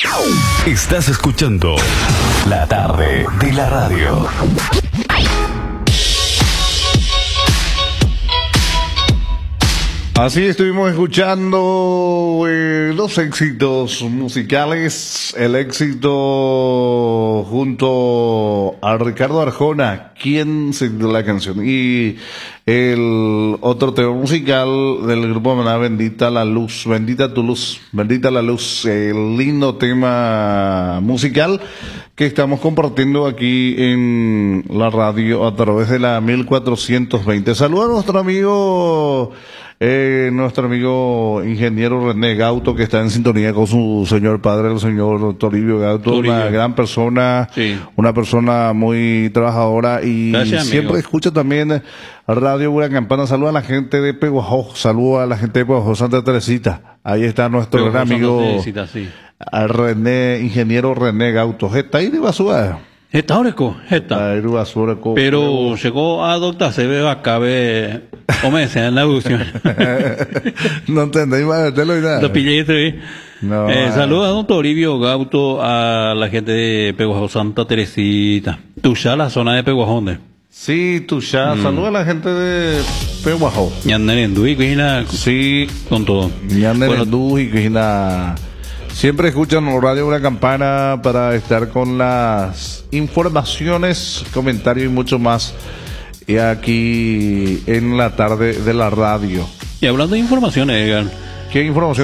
Estás escuchando La Tarde de la Radio. Así estuvimos escuchando los éxitos musicales, el éxito junto a Ricardo Arjona, quien se dio la canción, y el otro tema musical del grupo Maná, Bendita la Luz, Bendita tu Luz, Bendita la Luz, el lindo tema musical que estamos compartiendo aquí en la radio a través de la 1420. Saludos a nuestro amigo ingeniero René Gauto, que está en sintonía con su señor padre, el señor Toribio Gauto, una gran persona, sí, una persona muy trabajadora y gracias, siempre escucha también Radio Buena Campana. Saluda a la gente de Peguajó, saluda a la gente de Peguajó, Santa Teresita. Ahí está nuestro gran amigo Teresita, sí, René, ingeniero René Gauto. ¿Está ahí de basura? Está oreco, está. Pero llegó a doctor, se ve acá, ve, se en la audición. No entendéis más, te lo dirá. Lo pillé estoy. No, saludos a don Toribio Gauto, a la gente de Peguajó, Santa Teresita. Tuya, la zona de Peguajón. Sí, Tuya, saludos a la gente de Peguajó. Ñanerendú y Quijina. Sí, con todo. Ñanerendú y Quijina. Siempre escuchan Radio Una Campana para estar con las informaciones, comentarios y mucho más aquí en la tarde de la radio. Y hablando de informaciones, Edgar. ¿Qué información?